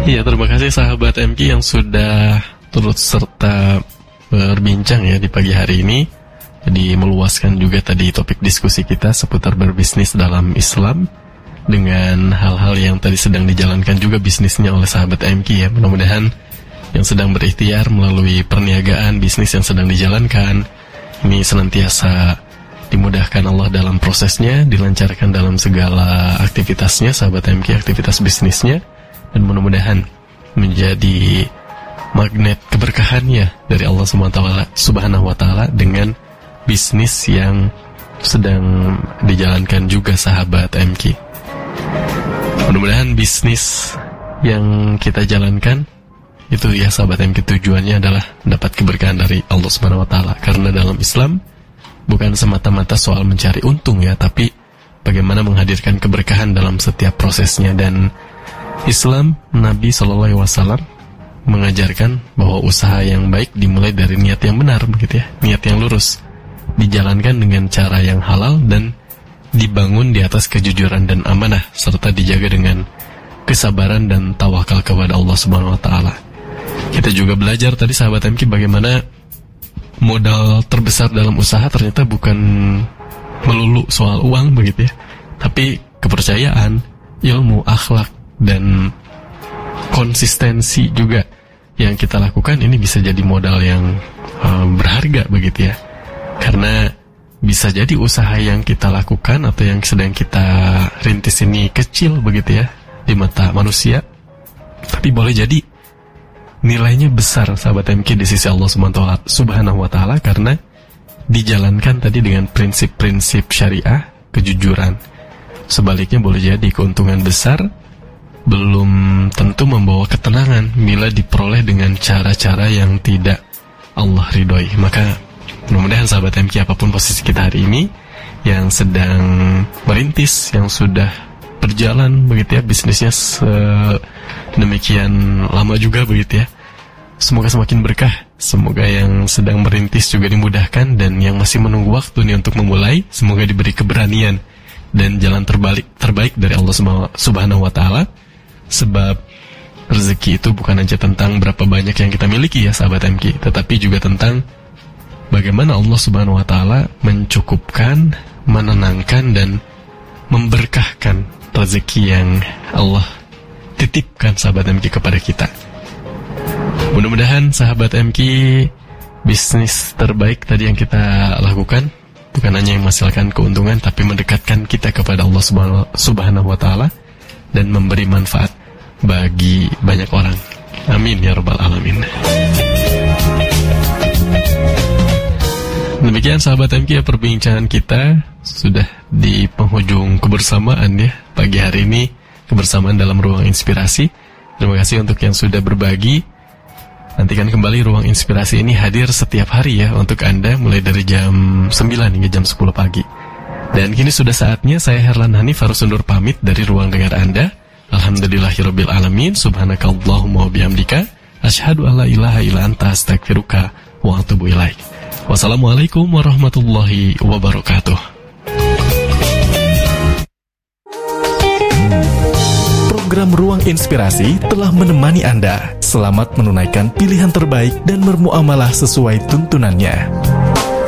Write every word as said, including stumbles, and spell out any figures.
Iya, terima kasih sahabat M K yang sudah turut serta berbincang ya di pagi hari ini. Jadi meluaskan juga tadi topik diskusi kita seputar berbisnis dalam Islam, dengan hal-hal yang tadi sedang dijalankan juga bisnisnya oleh sahabat M K ya. Mudah-mudahan yang sedang berikhtiar melalui perniagaan bisnis yang sedang dijalankan ini senantiasa dimudahkan Allah dalam prosesnya, dilancarkan dalam segala aktivitasnya sahabat M K, aktivitas bisnisnya, dan mudah-mudahan menjadi magnet keberkahannya dari Allah Subhanahu wa Ta'ala dengan bisnis yang sedang dijalankan juga sahabat M K. Mudah-mudahan bisnis yang kita jalankan itu ya sahabat M K, tujuannya adalah dapat keberkahan dari Allah Subhanahu wa Ta'ala. Karena dalam Islam bukan semata-mata soal mencari untung ya, tapi bagaimana menghadirkan keberkahan dalam setiap prosesnya. Dan Islam, Nabi shallallahu alaihi wasallam mengajarkan bahwa usaha yang baik dimulai dari niat yang benar, begitu ya, niat yang lurus, dijalankan dengan cara yang halal dan dibangun di atas kejujuran dan amanah, serta dijaga dengan kesabaran dan tawakal kepada Allah Subhanahu wa Ta'ala. Kita juga belajar tadi sahabat M K bagaimana modal terbesar dalam usaha ternyata bukan melulu soal uang, begitu ya, tapi kepercayaan, ilmu, akhlak, dan konsistensi juga yang kita lakukan. Ini bisa jadi modal yang um, berharga, begitu ya. Karena bisa jadi usaha yang kita lakukan atau yang sedang kita rintis ini kecil, begitu ya, di mata manusia, tapi boleh jadi nilainya besar sahabat M K di sisi Allah Subhanahu wa Ta'ala karena dijalankan tadi dengan prinsip-prinsip syariah, kejujuran. Sebaliknya boleh jadi keuntungan besar belum tentu membawa ketenangan bila diperoleh dengan cara-cara yang tidak Allah ridhoi. Maka mudah-mudahan sahabat M K apapun posisi kita hari ini, yang sedang merintis, yang sudah berjalan begitu ya, bisnisnya sedemikian lama juga begitu ya, semoga semakin berkah. Semoga yang sedang merintis juga dimudahkan, dan yang masih menunggu waktu nih untuk memulai, semoga diberi keberanian dan jalan terbalik terbaik dari Allah Subhanahu wa Ta'ala. Sebab rezeki itu bukan hanya tentang berapa banyak yang kita miliki ya sahabat M K, tetapi juga tentang bagaimana Allah Subhanahu wa Ta'ala mencukupkan, menenangkan, dan memberkahkan rezeki yang Allah titipkan sahabat M K kepada kita. Mudah-mudahan sahabat M K, bisnis terbaik tadi yang kita lakukan bukan hanya yang menghasilkan keuntungan, tapi mendekatkan kita kepada Allah Subhanahu wa Ta'ala dan memberi manfaat bagi banyak orang. Amin ya rabbal alamin. Demikian sahabat M K, perbincangan kita sudah di penghujung kebersamaan ya pagi hari ini, kebersamaan dalam ruang inspirasi. Terima kasih untuk yang sudah berbagi. Nantikan kembali ruang inspirasi ini hadir setiap hari ya untuk Anda, mulai dari jam sembilan hingga jam sepuluh pagi. Dan kini sudah saatnya saya Herlan Hanif harus undur pamit dari ruang dengar Anda. Alhamdulillahirabbil alamin, subhanakallahumma wa bihamdika, asyhadu alla ilaha illa anta, astaghfiruka wa atubu ilaik. Wassalamualaikum warahmatullahi wabarakatuh. Program Ruang Inspirasi telah menemani Anda. Selamat menunaikan pilihan terbaik dan bermuamalah sesuai tuntunannya.